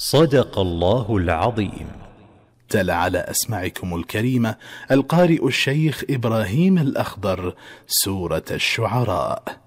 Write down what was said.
صدق الله العظيم. تلا على أسماعكم الكريمة القارئ الشيخ إبراهيم الأخضر سورة الشعراء.